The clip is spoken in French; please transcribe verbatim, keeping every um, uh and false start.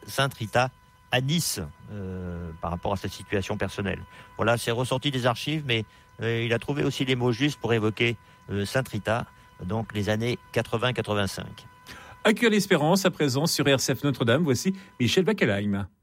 Sainte Rita à Nice euh, par rapport à sa situation personnelle. Voilà, c'est ressorti des archives, mais euh, il a trouvé aussi les mots justes pour évoquer euh, Sainte Rita, donc les années quatre-vingts quatre-vingt-cinq. À Cœur l'Espérance, à présent sur R C F Notre-Dame, voici Michel Backelheim.